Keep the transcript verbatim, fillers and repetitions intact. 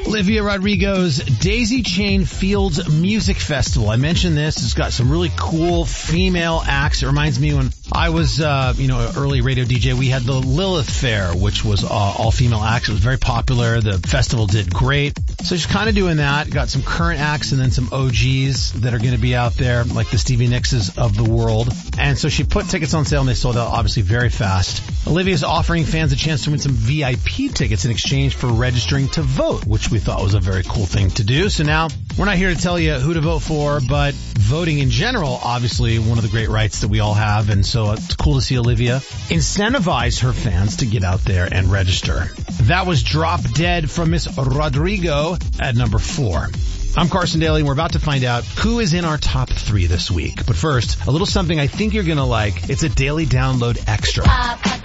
Olivia Rodrigo's Daisy Chain Fields Music Festival. I mentioned this. It's got some really cool female acts. It reminds me when I was, uh, you know, an early radio D J, we had the Lilith Fair, which was uh, all female acts. It was very popular. The festival did great. So she's kind of doing that. Got some current acts and then some O Gs that are going to be out there, like the Stevie Nickses of the world. And so she put tickets on sale and they sold out obviously very fast. Olivia's offering fans a chance to win some V I P tickets in exchange for registering to vote, which we thought was a very cool thing to do. So now we're not here to tell you who to vote for, but voting in general, obviously one of the great rights that we all have. And so it's cool to see Olivia incentivize her fans to get out there and register. That was Drop Dead from Miss Rodrigo at number four. I'm Carson Daly, and we're about to find out who is in our top three this week. But first, a little something I think you're going to like. It's a daily download extra.